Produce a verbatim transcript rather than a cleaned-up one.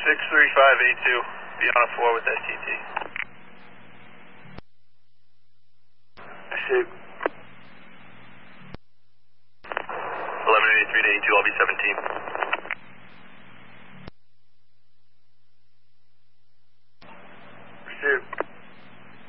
six three five eight two, be on a four with S T T. Shoot. eleven eighty-three to eight two, I'll be seventeen.